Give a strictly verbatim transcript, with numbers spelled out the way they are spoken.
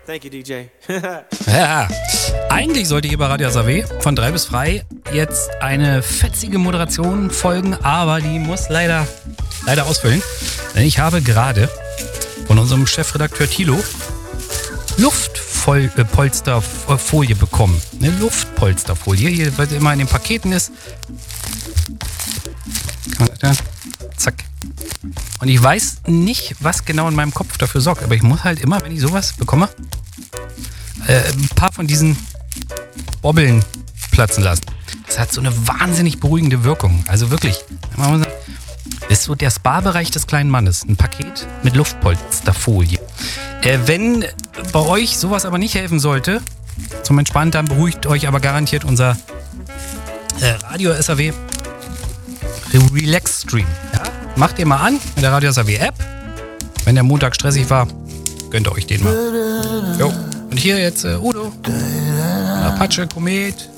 Thank you, D J. Ja, eigentlich sollte hier bei Radio S A W von drei bis frei jetzt eine fetzige Moderation folgen, aber die muss leider, leider ausfüllen. Denn ich habe gerade von unserem Chefredakteur Thilo Luftpolsterfolie bekommen. Eine Luftpolsterfolie, hier, was immer in den Paketen ist. Zack. Und ich weiß nicht, was genau in meinem Kopf dafür sorgt, aber ich muss halt immer, wenn ich sowas bekomme, äh, ein paar von diesen Bobbeln platzen lassen. Das hat so eine wahnsinnig beruhigende Wirkung. Also wirklich, man muss sagen, das ist so der Spa-Bereich des kleinen Mannes. Ein Paket mit Luftpolsterfolie. Äh, wenn bei euch sowas aber nicht helfen sollte, zum Entspannen, dann beruhigt euch aber garantiert unser äh, Radio S A W Relax Stream. Ja? Macht ihr mal an mit der Radio S A W App. Wenn der Montag stressig war, gönnt ihr euch den mal. Jo. Und hier jetzt äh, Udo, Apache, Komet.